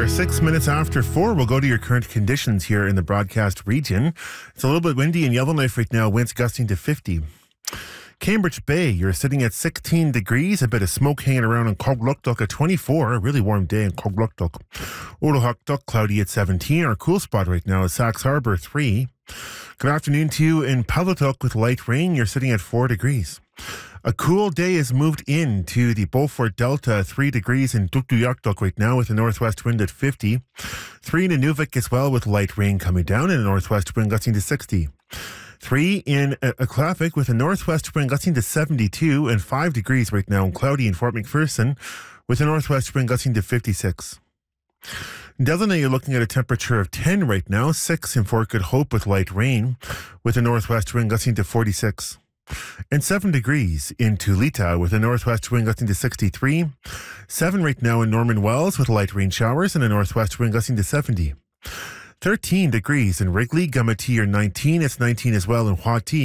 hour, 6 minutes after 4. We'll go to your current conditions here in the broadcast region. It's a little bit windy in Yellowknife right now, winds gusting to 50. Cambridge Bay, you're sitting at 16 degrees, a bit of smoke hanging around in Cogluktuk at 24, a really warm day in Cogluktuk. Odohaktuk, cloudy at 17. Our cool spot right now is Sax Harbour, 3. Good afternoon to you in Palatuk with light rain. You're sitting at 4 degrees. A cool day has moved into the Beaufort Delta, 3 degrees in Tuktoyaktuk right now with a northwest wind at 50. 3 in Inuvik as well with light rain coming down and a northwest wind gusting to 60. 3 in Aklavik with a northwest wind gusting to 72 and 5 degrees right now and cloudy in Fort McPherson with a northwest wind gusting to 56. In Delano, you're looking at a temperature of 10 right now, 6 in Fort Good Hope with light rain with a northwest wind gusting to 46. And 7 degrees in Tulita with a northwest wind gusting to 63. 7 right now in Norman Wells with light rain showers and a northwest wind gusting to 70. 13 degrees in Wrigley, Gumati are 19. It's 19 as well in Huati.